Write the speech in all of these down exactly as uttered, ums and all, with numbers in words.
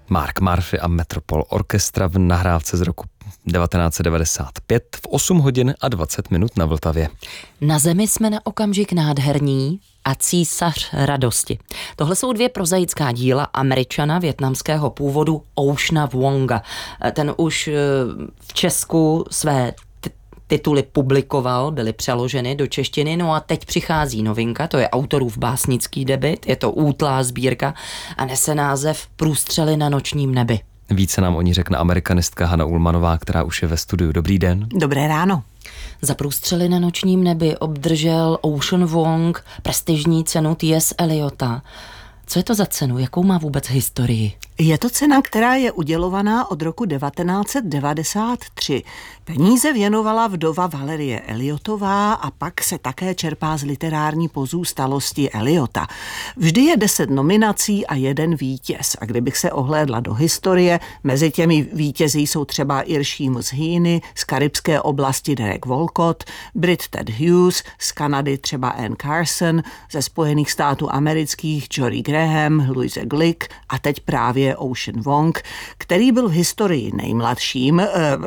Mark Murphy a Metropol Orchestra v nahrávce z roku devatenáct set devadesát pět v osm hodin a dvacet minut na Vltavě. Na zemi jsme na okamžik nádherní a Císař radosti. Tohle jsou dvě prozaická díla Američana vietnamského původu Oceana Vuonga. Ten už v Česku své tituly publikoval, byly přeloženy do češtiny, no a teď přichází novinka, to je autorův básnický debut, je to útlá sbírka a nese název Průstřely na nočním nebi. Více nám o ní řekne amerikanistka Hana Ullmanová, která už je ve studiu. Dobrý den. Dobré ráno. Za Průstřely na nočním nebi obdržel Ocean Vuong prestižní cenu T S. Eliota. Co je to za cenu? Jakou má vůbec historii? Je to cena, která je udělovaná od roku devatenáct set devadesát tři. Peníze věnovala vdova Valerie Eliotová a pak se také čerpá z literární pozůstalosti Eliota. Vždy je deset nominací a jeden vítěz. A kdybych se ohlédla do historie, mezi těmi vítězi jsou třeba Irší Heaney, z karibské oblasti Derek Walcott, Brit Ted Hughes, z Kanady třeba Anne Carson, ze Spojených států amerických Jory Graham, Louise Glick a teď právě Ocean Vuong, který byl v historii nejmladším,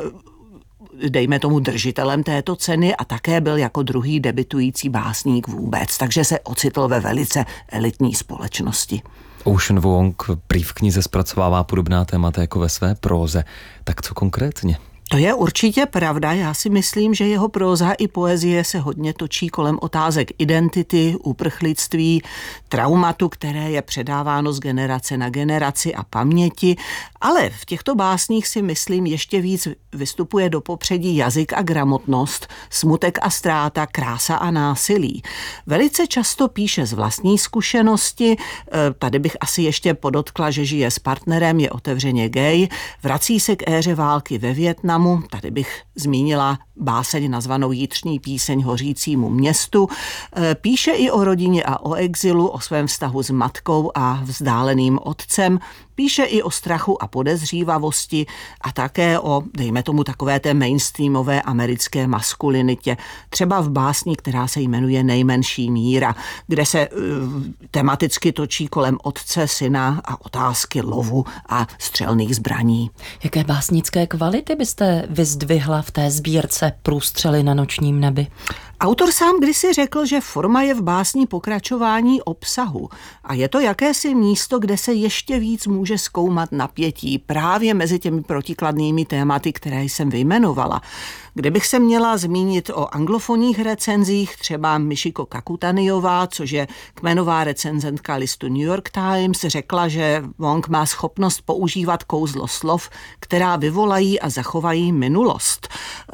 dejme tomu držitelem této ceny a také byl jako druhý debutující básník vůbec, takže se ocitl ve velice elitní společnosti. Ocean Vuong prý v knize zpracovává podobná témata jako ve své próze. Tak co konkrétně? To je určitě pravda. Já si myslím, že jeho próza i poezie se hodně točí kolem otázek identity, uprchlictví, traumatu, které je předáváno z generace na generaci a paměti, ale v těchto básních si myslím ještě víc vystupuje do popředí jazyk a gramotnost, smutek a ztráta, krása a násilí. Velice často píše z vlastní zkušenosti, tady bych asi ještě podotkla, že žije s partnerem, je otevřeně gay, vrací se k éře války ve Vietnamu. Tady bych zmínila báseň nazvanou Jitřní píseň hořícímu městu. Píše i o rodině a o exilu, o svém vztahu s matkou a vzdáleným otcem. Píše i o strachu a podezřívavosti a také o, dejme tomu, takové té mainstreamové americké maskulinitě. Třeba v básni, která se jmenuje Nejmenší míra, kde se uh, tematicky točí kolem otce, syna a otázky lovu a střelných zbraní. Jaké básnické kvality byste vyzdvihla v té sbírce Průstřely na nočním nebi? Autor sám kdysi řekl, že forma je v básni pokračování obsahu a je to jakési místo, kde se ještě víc může zkoumat napětí právě mezi těmi protikladnými tématy, které jsem vyjmenovala. Kdybych se měla zmínit o anglofonních recenzích, třeba Michiko Kakutaniová, což je kmenová recenzentka listu New York Times, řekla, že Vuong má schopnost používat kouzlo slov, která vyvolají a zachovají minulost.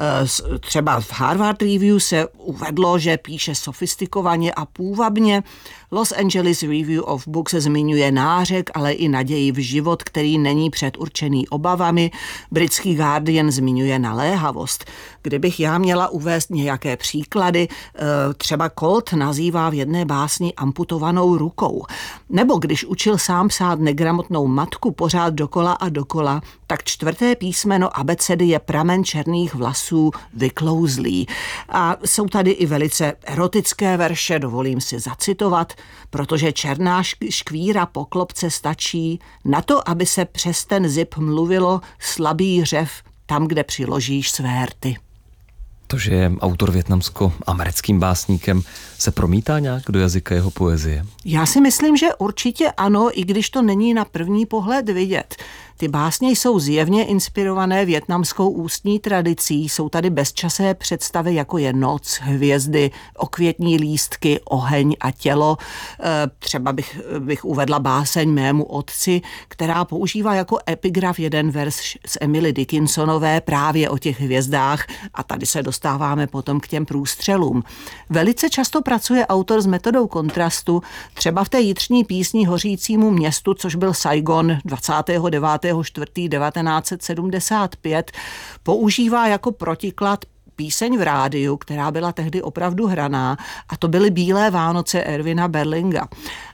Třeba v Harvard Review se uvedlo, že píše sofistikovaně a půvabně. Los Angeles Review of Books se zmiňuje nářek, ale i naději v život, který není předurčený obavami. Britský Guardian zmiňuje naléhavost. Kdybych já měla uvést nějaké příklady, třeba Colt nazývá v jedné básni amputovanou rukou. Nebo když učil sám psát negramotnou matku pořád dokola a dokola, tak čtvrté písmeno abecedy je pramen černých vlasů vyklouzlý. A jsou tady i velice erotické verše, dovolím si zacitovat, protože černá škvíra po klopce stačí na to, aby se přes ten zip mluvilo slabý řev tam, kde přiložíš své rty. To, že je autor vietnamsko-americkým básníkem, se promítá nějak do jazyka jeho poezie? Já si myslím, že určitě ano, i když to není na první pohled vidět. Ty básně jsou zjevně inspirované vietnamskou ústní tradicí, jsou tady bezčasé představy, jako je noc, hvězdy, okvětní lístky, oheň a tělo. Třeba bych, bych uvedla báseň Mému otci, která používá jako epigraf jeden verš z Emily Dickinsonové právě o těch hvězdách a tady se dostáváme potom k těm průstřelům. Velice často pracuje autor s metodou kontrastu, třeba v té jitřní písni Hořícímu městu, což byl Saigon dvacátého devátého čtvrtého devatenáct set sedmdesát pět, používá jako protiklad píseň v rádiu, která byla tehdy opravdu hraná, a to byly Bílé Vánoce Ervina Berlinga.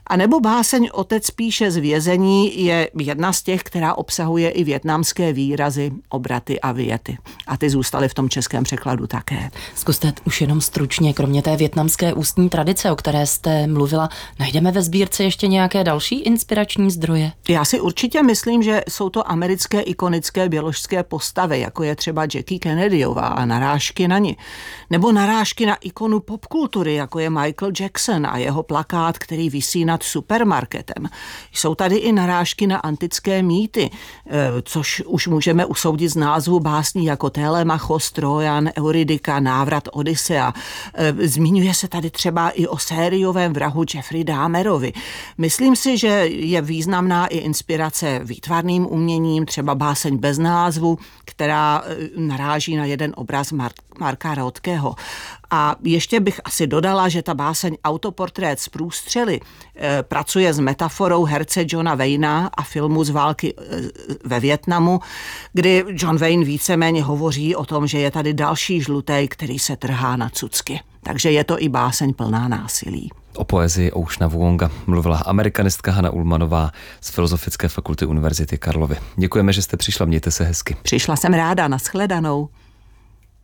A nebo báseň Otec píše z vězení je jedna z těch, která obsahuje i vietnamské výrazy, obraty a věty. A ty zůstaly v tom českém překladu také. Zkuste už jenom stručně, kromě té vietnamské ústní tradice, o které jste mluvila, najdeme ve sbírce ještě nějaké další inspirační zdroje? Já si určitě myslím, že jsou to americké ikonické běložské postavy, jako je třeba Jackie Kennedyová a narážky na ni. Nebo narážky na ikonu popkultury, jako je Michael Jackson a jeho plakát, který visí nad supermarketem. Jsou tady i narážky na antické mýty, což už můžeme usoudit z názvu básní jako Télemachos, Trojan, Eurydika, Návrat Odysea. Zmiňuje se tady třeba i o sériovém vrahu Jeffrey Dahmerovi. Myslím si, že je významná i inspirace výtvarným uměním, třeba báseň Bez názvu, která naráží na jeden obraz Marka Rothkeho. A ještě bych asi dodala, že ta báseň Autoportrét z průstřely e, pracuje s metaforou herce Johna Wayna a filmu z války e, ve Vietnamu, kdy John Wayne víceméně hovoří o tom, že je tady další žlutej, který se trhá na cucky. Takže je to i báseň plná násilí. O poezii Oceana Vuonga mluvila amerikanistka Hana Ullmanová z Filozofické fakulty Univerzity Karlovy. Děkujeme, že jste přišla, mějte se hezky. Přišla jsem ráda, nashledanou.